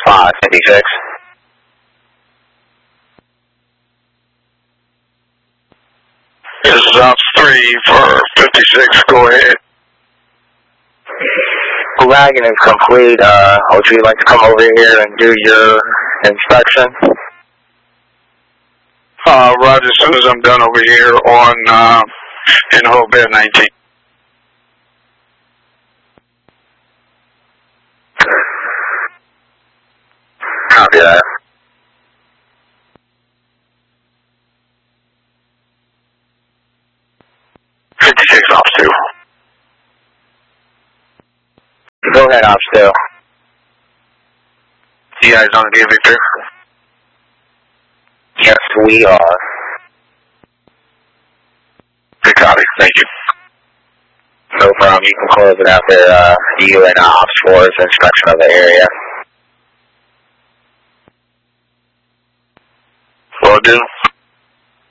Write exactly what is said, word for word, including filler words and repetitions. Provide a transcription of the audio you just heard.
five fifty-six. This is Ops three for fifty-six, go ahead. Wagon is complete. Uh, would you like to come over here and do your inspection? Uh, Roger, as soon as I'm done over here on, uh, in whole bed nineteen. Copy that. fifty-six, Ops two. Go ahead, Ops two. You guys on the Victor? Yes, we are. Good copy, thank you. No problem. You can close it after uh, you and uh, Ops four's inspection of the area. Will do.